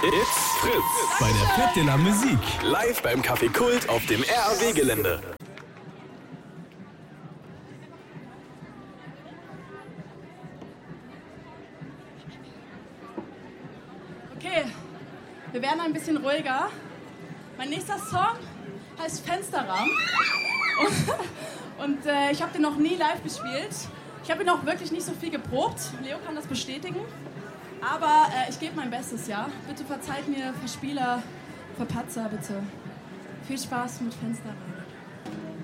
It's Fritz bei der Fête de la Musique. Live beim Café Kult auf dem RAW-Gelände. Okay, wir werden ein bisschen ruhiger. Mein nächster Song heißt Fensterrahmen. Und ich habe den noch nie live gespielt. Ich habe ihn auch wirklich nicht so viel geprobt. Leo kann das bestätigen. Aber ich gebe mein Bestes, ja. Bitte verzeiht mir, Verspieler, Verpatzer, bitte. Viel Spaß mit Fensterrahmen.